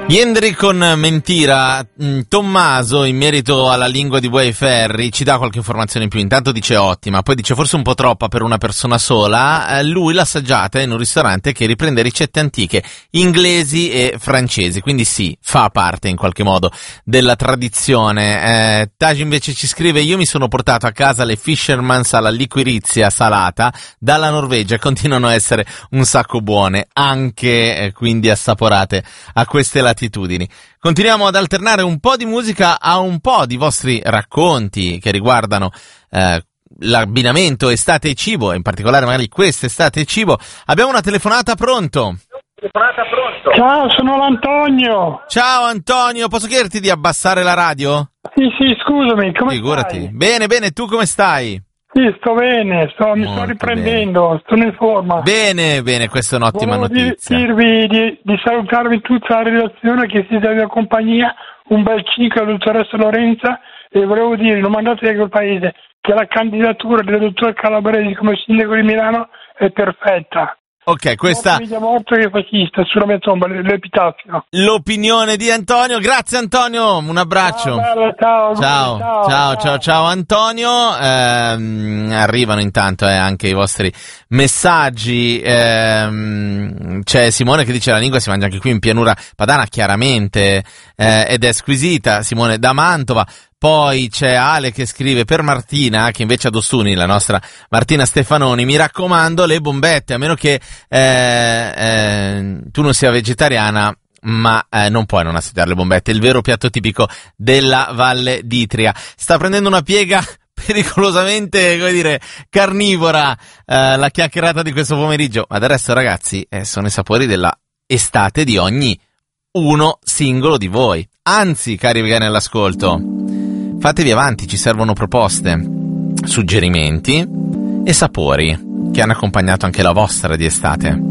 Jendrik con Mentira. Tommaso, in merito alla lingua di Buoi Ferri, ci dà qualche informazione in più. Intanto dice ottima, poi dice forse un po' troppa per una persona sola. Lui l'ha assaggiata in un ristorante che riprende ricette antiche inglesi e francesi, quindi sì, fa parte in qualche modo della tradizione. Taj invece ci scrive: io mi sono portato a casa le Fisherman's alla liquirizia salata dalla Norvegia e continuano a essere un sacco buone, anche quindi assaporate a queste latitudini. Continuiamo ad alternare un po' di musica a un po' di vostri racconti che riguardano l'abbinamento estate e cibo, in particolare magari quest'estate e cibo. Abbiamo una telefonata, pronto? Ciao, sono l'Antonio. Ciao Antonio, posso chiederti di abbassare la radio? Sì, scusami, come Figurati. stai? Bene, tu come stai? Sì, sto bene, mi sto riprendendo, sto in forma. Bene, questa è un'ottima notizia. Dirvi di salutarvi tutta la redazione che siete in mia compagnia, un bel 5 alla dottoressa Lorenza, e volevo dire, non mandate a quel paese, che la candidatura del dottor Calabresi come sindaco di Milano è perfetta. Ok, questa morto che fascista sulla mia tomba, l'epitafio. L'opinione di Antonio. Grazie Antonio, un abbraccio. Ciao Antonio. Arrivano intanto anche i vostri messaggi. C'è Simone che dice: la lingua si mangia anche qui in pianura padana, chiaramente, ed è squisita. Simone da Mantova. Poi c'è Ale che scrive per Martina, che invece ad Ossuni, la nostra Martina Stefanoni: mi raccomando le bombette, a meno che tu non sia vegetariana, ma non puoi non assaggiare le bombette, il vero piatto tipico della Valle d'Itria. Sta prendendo una piega pericolosamente, come dire, carnivora la chiacchierata di questo pomeriggio, ma del resto ragazzi sono i sapori della estate di ogni uno singolo di voi. Anzi, cari vegani all'ascolto, fatevi avanti, ci servono proposte, suggerimenti e sapori che hanno accompagnato anche la vostra di estate.